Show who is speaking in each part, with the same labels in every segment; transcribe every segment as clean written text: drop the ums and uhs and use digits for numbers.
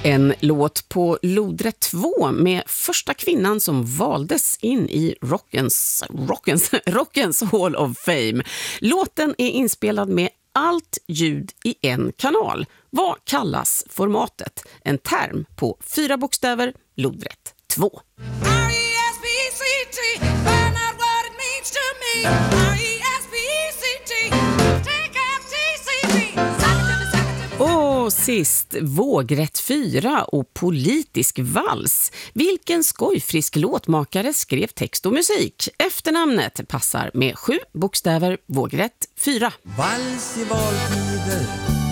Speaker 1: En låt på lodrätt 2 med första kvinnan som valdes in i Rockens Hall of Fame. Låten är inspelad med allt ljud i en kanal. Vad kallas formatet? En term på 4 bokstäver, lodrätt 2. R-E-S-P-E-C-T, find out what it means to me. R-E-S-P-E-C-T, take F-T-C-T. Och sist, vågrätt 4 och politisk vals. Vilken skojfrisk låtmakare skrev text och musik? Efternamnet passar med 7 bokstäver, vågrätt 4.
Speaker 2: Vals i valtider,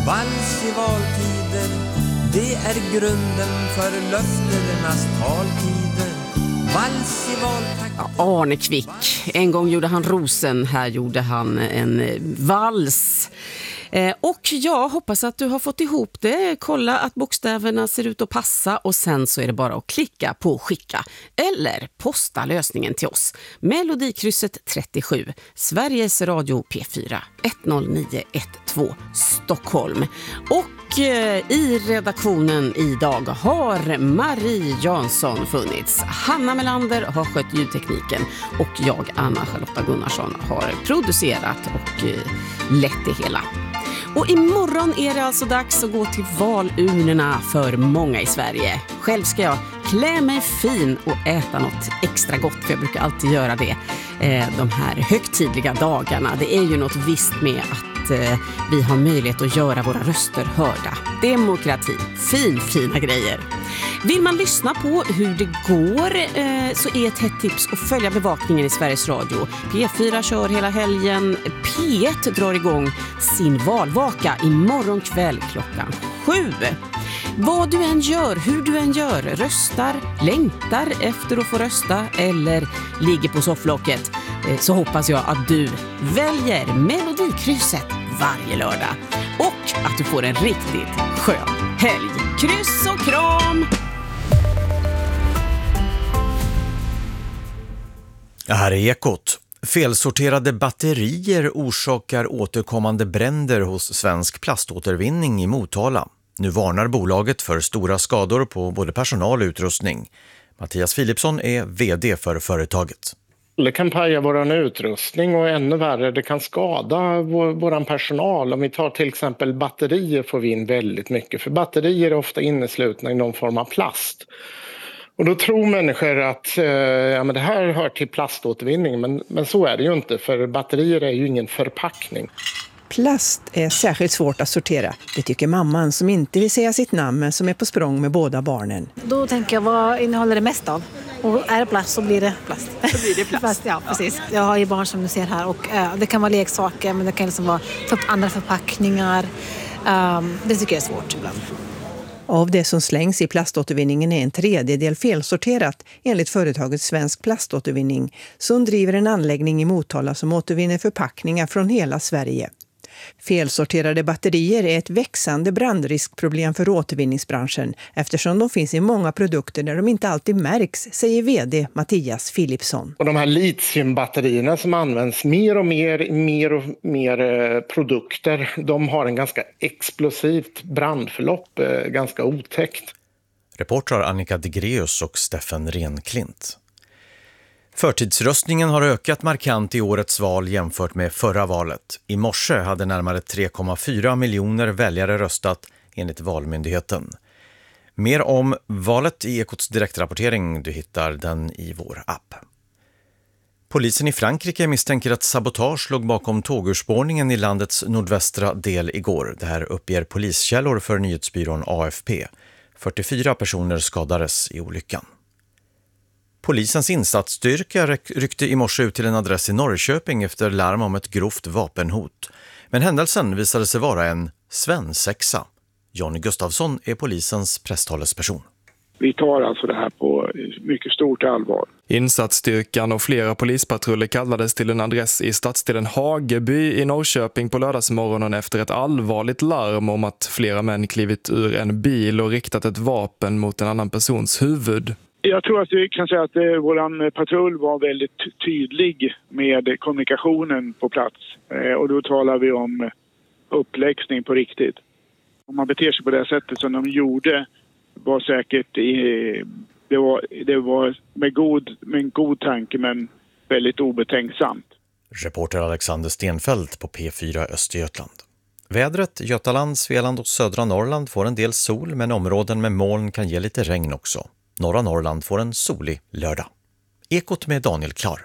Speaker 2: det är grunden för löfternas taltider. Vals i valtider.
Speaker 1: Ja, Arne Kvick, en gång gjorde han rosen, här gjorde han en vals. Och jag hoppas att du har fått ihop det. Kolla att bokstäverna ser ut att passa och sen så är det bara att klicka på skicka eller posta lösningen till oss. Melodikrysset 37, Sveriges Radio P4 10912 Stockholm. Och i redaktionen idag har Marie Jansson funnits. Hanna Melander har skött ljudtekniken och jag, Anna-Charlotta Gunnarsson, har producerat och lett det hela. Och imorgon är det alltså dags att gå till valurnorna för många i Sverige. Själv ska jag klä mig fin och äta något extra gott, för jag brukar alltid göra det de här högtidliga dagarna. Det är ju något visst med att vi har möjlighet att göra våra röster hörda. Demokrati, fina grejer. Vill man lyssna på hur det går så är ett hett tips att följa bevakningen i Sveriges Radio. P4 kör hela helgen. P1 drar igång sin valvaka imorgon kväll klockan 7. Vad du än gör, hur du än gör, röstar, längtar efter att få rösta eller ligger på sofflocket, så hoppas jag att du väljer Melodikrysset varje lördag och att du får en riktigt skön helg. Kryss och kram!
Speaker 3: Här är Ekot. Felsorterade batterier orsakar återkommande bränder hos Svensk Plaståtervinning i Motala. Nu varnar bolaget för stora skador på både personal och utrustning. Mattias Philipsson är vd för företaget.
Speaker 4: Det kan paja vår utrustning och ännu värre, det kan skada vår personal. Om vi tar till exempel batterier får vi in väldigt mycket. För batterier är ofta inneslutna i någon form av plast. Och då tror människor att men det här hör till plaståtervinning, men så är det ju inte, för batterier är ju ingen förpackning.
Speaker 5: Plast är särskilt svårt att sortera. Det tycker mamman som inte vill säga sitt namn men som är på språng med båda barnen.
Speaker 6: Då tänker jag, vad innehåller det mest av? Och är det plast så blir det plast.
Speaker 1: Så blir det plast.
Speaker 6: Ja, precis. Jag har ju barn som du ser här och det kan vara leksaker, men det kan liksom vara andra förpackningar. Det tycker jag är svårt ibland.
Speaker 5: Av det som slängs i plaståtervinningen är en tredjedel felsorterat enligt företaget Svensk Plaståtervinning, som driver en anläggning i Motala som återvinner förpackningar från hela Sverige. Felsorterade batterier är ett växande brandriskproblem för återvinningsbranschen eftersom de finns i många produkter där de inte alltid märks, säger vd Mattias Philipsson.
Speaker 4: Och de här litiumbatterierna som används mer och mer produkter, de har en ganska explosivt brandförlopp, ganska otäckt.
Speaker 3: Reportrar Annika Degreus och Steffen Renklint. Förtidsröstningen har ökat markant i årets val jämfört med förra valet. I morse hade närmare 3,4 miljoner väljare röstat enligt Valmyndigheten. Mer om valet i Ekots direktrapportering, du hittar den i vår app. Polisen i Frankrike misstänker att sabotage låg bakom tågurspårningen i landets nordvästra del igår. Det här uppger poliskällor för nyhetsbyrån AFP. 44 personer skadades i olyckan. Polisens insatsstyrka ryckte i morse ut till en adress i Norrköping efter larm om ett grovt vapenhot. Men händelsen visade sig vara en svensexa. Johnny Gustafsson är polisens presstalesperson.
Speaker 7: Vi tar alltså det här på mycket stort allvar.
Speaker 8: Insatsstyrkan och flera polispatruller kallades till en adress i stadsdelen Hageby i Norrköping på lördagsmorgonen efter ett allvarligt larm om att flera män klivit ur en bil och riktat ett vapen mot en annan persons huvud.
Speaker 7: Jag tror att vi kan säga att vår patrull var väldigt tydlig med kommunikationen på plats. Och då talar vi om uppläxning på riktigt. Om man beter sig på det sättet som de gjorde var säkert det var med en god tanke men väldigt obetänksamt.
Speaker 3: Reporter Alexander Stenfält på P4 Östergötland. Vädret, Götaland, Svealand och södra Norrland får en del sol, men områden med moln kan ge lite regn också. Norra Norrland får en solig lördag. Ekot med Daniel Klar.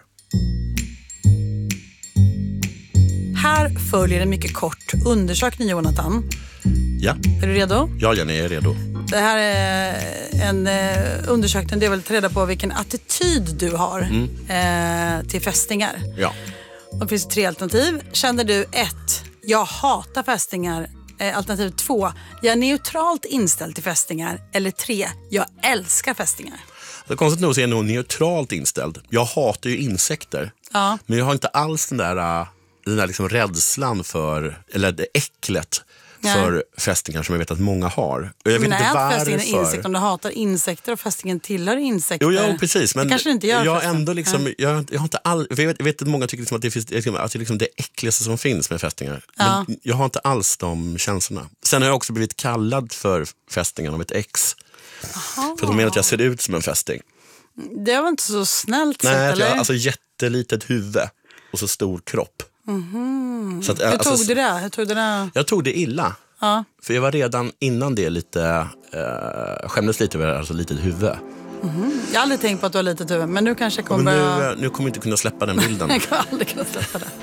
Speaker 9: Här följer en mycket kort undersökning, Jonathan.
Speaker 10: Ja.
Speaker 9: Är du redo?
Speaker 10: Ja, Jenny, jag är redo.
Speaker 9: Det här är en undersökning där vill ta reda på vilken attityd du har till fästingar.
Speaker 10: Ja.
Speaker 9: Och det finns 3 alternativ. Känner du 1, jag hatar fästingar. Alternativ 2, jag är neutralt inställd till fästingar. Eller 3, jag älskar fästingar.
Speaker 10: Det är konstigt nog så är jag nog neutralt inställd. Jag hatar ju insekter.
Speaker 9: Ja.
Speaker 10: Men jag har inte alls den där liksom rädslan för, eller det äcklet för fästingar som jag vet att många har. Och jag vet inte varför.
Speaker 9: Fästingen är insekt, om du hatar insekter och fästingen tillhör insekter.
Speaker 10: Jo, ja, precis. Men
Speaker 9: det kanske inte gör.
Speaker 10: Jag ändå liksom, jag har inte jag vet att många tycker liksom att det finns att det liksom det äckligaste som finns med fästingar.
Speaker 9: Ja.
Speaker 10: Men jag har inte alls de känslorna. Sen har jag också blivit kallad för fästingen av ett ex.
Speaker 9: Aha.
Speaker 10: För de menar att jag ser ut som en fästing.
Speaker 9: Det var inte så snällt
Speaker 10: Nej,
Speaker 9: sätt, eller?
Speaker 10: Nej, alltså jättelitet huvud och så stor kropp. Så att,
Speaker 9: Hur tog du det?
Speaker 10: Jag tog det illa.
Speaker 9: Ja.
Speaker 10: För jag var redan innan det lite skämdes lite över alltså litet huvud.
Speaker 9: Jag har aldrig tänkt på att du har litet huvud, men nu kanske jag kommer
Speaker 10: nu kommer jag inte kunna släppa den bilden.
Speaker 9: Jag kommer aldrig kunna släppa det.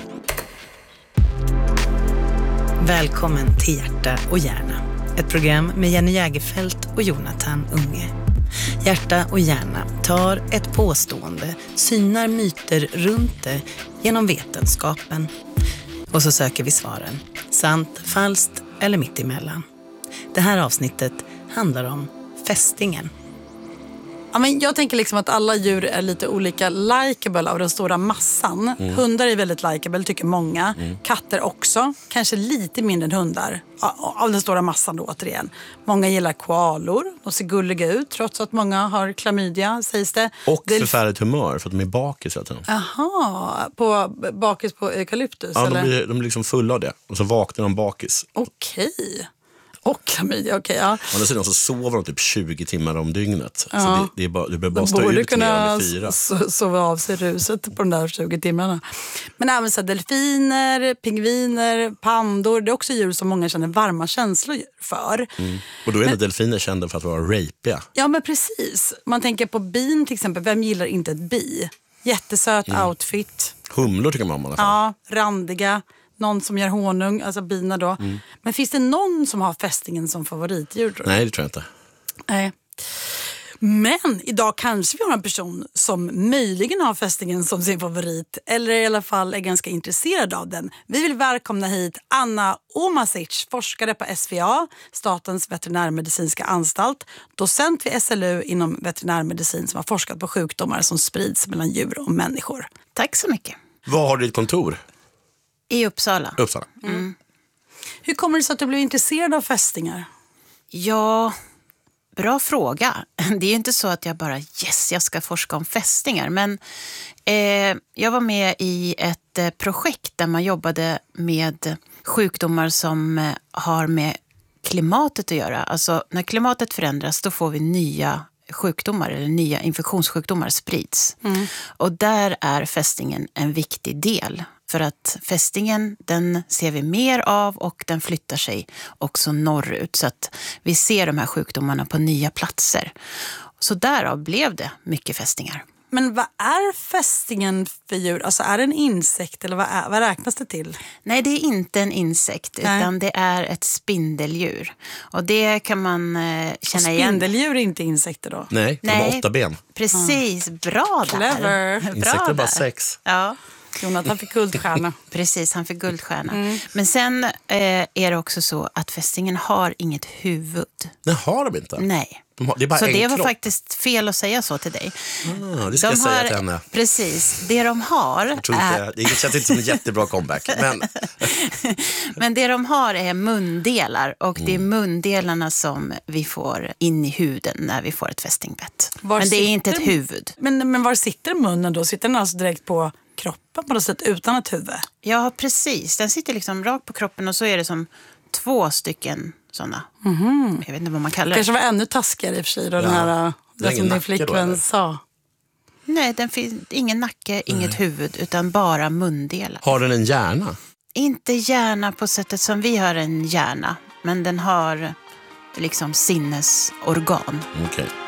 Speaker 11: Välkommen till Hjärta och hjärna. Ett program med Jenny Jägerfelt och Jonathan Unge. Hjärta och hjärna tar ett påstående, synar myter runt det genom vetenskapen. Och så söker vi svaren. Sant, falskt eller mitt emellan. Det här avsnittet handlar om fästingen.
Speaker 9: Ja, men jag tänker liksom att alla djur är lite olika likeable av den stora massan. Hundar är väldigt likeable, tycker många. Katter också. Kanske lite mindre än hundar. Av den stora massan då återigen. Många gillar koalor. De ser gulliga ut trots att många har klamydia, sägs det.
Speaker 10: Och förfärligt humör för att de är bakis.
Speaker 9: Jaha, bakis på eukalyptus?
Speaker 10: Ja,
Speaker 9: eller?
Speaker 10: de blir liksom fulla av det. Och så vaknar de bakis.
Speaker 9: Okej. Och klamydia, okej, ja.
Speaker 10: Å andra sidan så sover de typ 20 timmar om dygnet.
Speaker 9: Ja.
Speaker 10: Så du behöver bara stå ut med 4.
Speaker 9: Sova av sig ruset på de där 20 timmarna. Men även så delfiner, pingviner, pandor. Det är också djur som många känner varma känslor för.
Speaker 10: Och då är delfiner kända för att vara rapiga.
Speaker 9: Ja, men precis. Man tänker på bin till exempel. Vem gillar inte ett bi? Jättesöt outfit.
Speaker 10: Humlor tycker man i alla fall.
Speaker 9: Ja, randiga. Någon som gör honung, alltså bina då. Men finns det någon som har fästingen som favoritdjur? Tror du?
Speaker 10: Nej, det tror jag inte.
Speaker 9: Nej. Men idag kanske vi har en person som möjligen har fästingen som sin favorit. Eller i alla fall är ganska intresserad av den. Vi vill välkomna hit Anna Omasic, forskare på SVA, Statens veterinärmedicinska anstalt. Docent vid SLU inom veterinärmedicin som har forskat på sjukdomar som sprids mellan djur och människor.
Speaker 11: Tack så mycket.
Speaker 10: Var har du ditt kontor?
Speaker 11: I Uppsala.
Speaker 9: Hur kommer det sig att du blev intresserad av fästingar?
Speaker 11: Ja, bra fråga. Det är ju inte så att jag bara, jag ska forska om fästingar. Men jag var med i ett projekt där man jobbade med sjukdomar som har med klimatet att göra. Alltså när klimatet förändras då får vi nya sjukdomar eller nya infektionssjukdomar sprids. Och där är fästingen en viktig del. För att fästingen, den ser vi mer av och den flyttar sig också norrut. Så att vi ser de här sjukdomarna på nya platser. Så därav blev det mycket fästingar.
Speaker 9: Men vad är fästingen för djur? Alltså är det en insekt eller vad räknas det till?
Speaker 11: Nej, det är inte en insekt utan det är ett spindeldjur. Och det kan man känna igen.
Speaker 9: Spindeldjur är inte insekter då?
Speaker 10: Nej, de har 8 ben.
Speaker 11: Precis, bra där.
Speaker 9: Clever.
Speaker 11: Bra
Speaker 10: insekter är bara
Speaker 11: där.
Speaker 10: 6.
Speaker 11: Ja.
Speaker 9: Jonathan fick guldstjärna.
Speaker 11: Precis, han fick guldstjärna. Men sen är det också så att fästingen har inget huvud.
Speaker 10: Det har de inte?
Speaker 11: Nej.
Speaker 10: Det är bara
Speaker 11: så
Speaker 10: en
Speaker 11: det var
Speaker 10: kropp.
Speaker 11: faktiskt fel att säga så till dig.
Speaker 10: Det ska jag säga till henne.
Speaker 11: Precis, det de har
Speaker 10: det känns inte som en jättebra comeback.
Speaker 11: Men det de har är mundelar och det är mundelarna som vi får in i huden när vi får ett fästingbett. Men det är inte ett huvud.
Speaker 9: Men var sitter munnen då? Sitter den alltså direkt på kroppen på något sätt utan ett huvud?
Speaker 11: Ja, precis. Den sitter liksom rakt på kroppen och så är det som 2 stycken sådana.
Speaker 9: Mm-hmm.
Speaker 11: Jag vet inte vad man kallar det.
Speaker 9: Kanske var ännu taskigare i och för sig då, den här, det som din flickvän sa.
Speaker 11: Nej, den finns ingen nacke, inget huvud, utan bara mundelar.
Speaker 10: Har den en hjärna?
Speaker 11: Inte hjärna på sättet som vi har en hjärna, men den har liksom sinnesorgan.
Speaker 10: Okej.